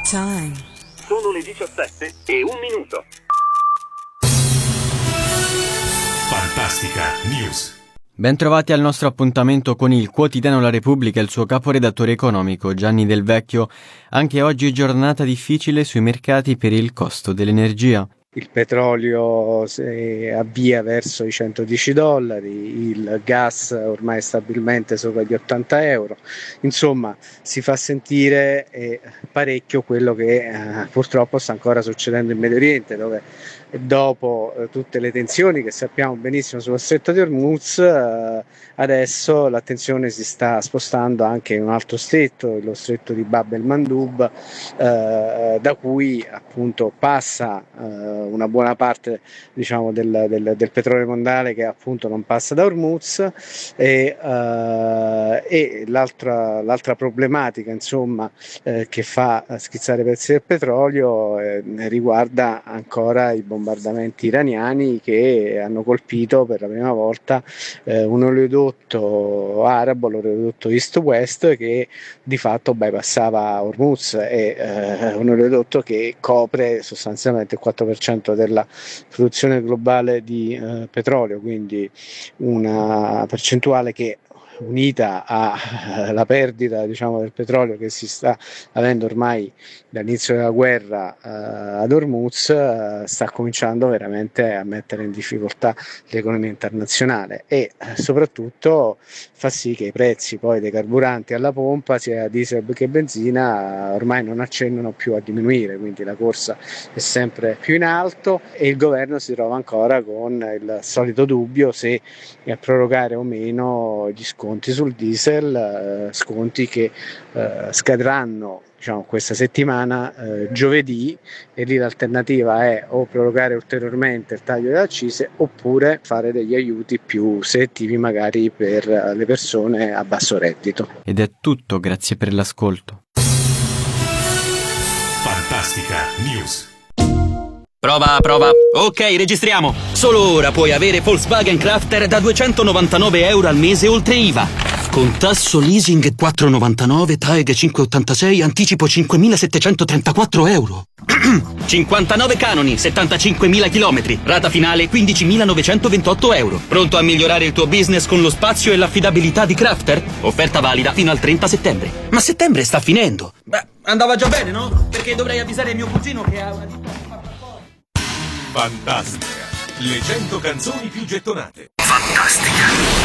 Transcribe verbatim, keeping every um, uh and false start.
Time. Sono le diciassette e un minuto. Fantastica News. Bentrovati al nostro appuntamento con il quotidiano La Repubblica e il suo caporedattore economico Gianni Del Vecchio. Anche oggi è giornata difficile sui mercati per il costo dell'energia. Il petrolio si avvia verso i centodieci dollari, il gas ormai stabilmente sopra gli ottanta euro, insomma si fa sentire eh, parecchio quello che eh, purtroppo sta ancora succedendo in Medio Oriente, dove dopo eh, tutte le tensioni che sappiamo benissimo sullo stretto di Hormuz, eh, adesso l'attenzione si sta spostando anche in un altro stretto, lo stretto di Bab el-Mandeb, eh, da cui appunto passa eh, una buona parte, diciamo, del, del, del petrolio mondiale, che appunto non passa da Hormuz, e, uh, e l'altra, l'altra problematica, insomma, eh, che fa schizzare i prezzi del petrolio eh, riguarda ancora i bombardamenti iraniani che hanno colpito per la prima volta eh, un oleodotto arabo, l'oleodotto East-West, che di fatto bypassava Hormuz, e eh, un oleodotto che copre sostanzialmente il quattro per cento della produzione globale di eh, petrolio, quindi una percentuale che, unita alla perdita, diciamo, del petrolio che si sta avendo ormai dall'inizio della guerra eh, ad Hormuz, eh, sta cominciando veramente a mettere in difficoltà l'economia internazionale, e eh, soprattutto fa sì che i prezzi poi dei carburanti alla pompa, sia diesel che benzina, ormai non accennano più a diminuire, quindi la corsa è sempre più in alto e il governo si trova ancora con il solito dubbio se prorogare o meno gli sconti sul diesel, eh, sconti che eh, scadranno, diciamo, questa settimana, eh, giovedì, e lì l'alternativa è o prorogare ulteriormente il taglio delle accise oppure fare degli aiuti più selettivi magari per le persone a basso reddito. Ed è tutto, grazie per l'ascolto. Fantastica News. Prova, prova. Ok, registriamo. Solo ora puoi avere Volkswagen Crafter da duecentonovantanove euro al mese oltre I V A. Con tasso leasing quattro virgola novantanove, T A E G cinque virgola ottantasei, anticipo cinquemilasettecentotrentaquattro euro. cinquantanove canoni, settantacinquemila chilometri, rata finale quindicimilanovecentoventotto euro. Pronto a migliorare il tuo business con lo spazio e l'affidabilità di Crafter? Offerta valida fino al trenta settembre. Ma settembre sta finendo. Beh, andava già bene, no? Perché dovrei avvisare mio cugino che ha... Fantastica. Le cento canzoni più gettonate. Fantastica.